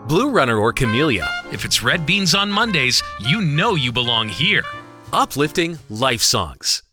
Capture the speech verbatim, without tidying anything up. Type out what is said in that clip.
Blue Runner or Camellia. If it's red beans on Mondays, you know you belong here. Uplifting life songs.